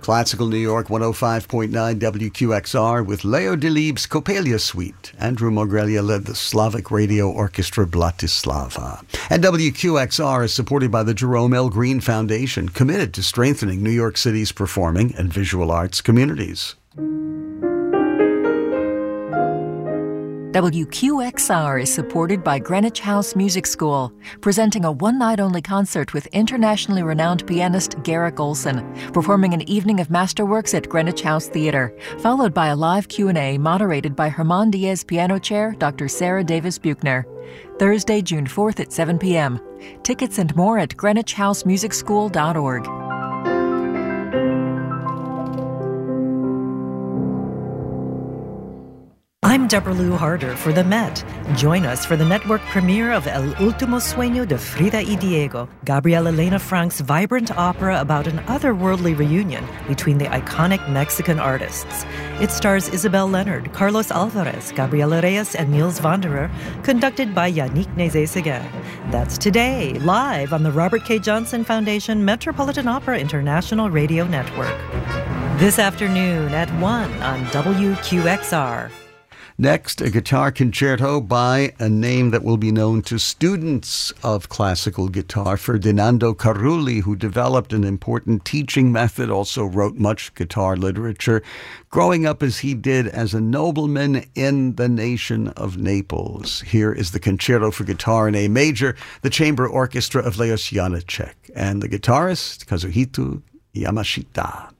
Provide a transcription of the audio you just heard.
Classical New York 105.9 WQXR with Leo Delibes' Coppelia Suite. Andrew Mogrelia led the Slavic Radio Orchestra Bratislava. And WQXR is supported by the Jerome L. Green Foundation, committed to strengthening New York City's performing and visual arts communities. WQXR is supported by Greenwich House Music School, presenting a one-night-only concert with internationally renowned pianist Garrick Olson, performing an evening of masterworks at Greenwich House Theatre, followed by a live Q&A moderated by Herman Diaz Piano Chair Dr. Sarah Davis Buchner. Thursday, June 4th at 7 p.m. Tickets and more at greenwichhousemusicschool.org. I'm Deborah Lou Harder for The Met. Join us for the network premiere of El Último Sueño de Frida y Diego, Gabriel Elena Frank's vibrant opera about an otherworldly reunion between the iconic Mexican artists. It stars Isabel Leonard, Carlos Alvarez, Gabriela Reyes, and Niels Vanderer, conducted by Yannick Nézet-Séguin. That's today, live on the Robert K. Johnson Foundation Metropolitan Opera International Radio Network. This afternoon at 1 on WQXR. Next, a guitar concerto by a name that will be known to students of classical guitar, Ferdinando Carulli, who developed an important teaching method, also wrote much guitar literature, growing up as he did as a nobleman in the nation of Naples. Here is the concerto for guitar in A major, the chamber orchestra of Leos Janáček, and the guitarist, Kazuhito Yamashita.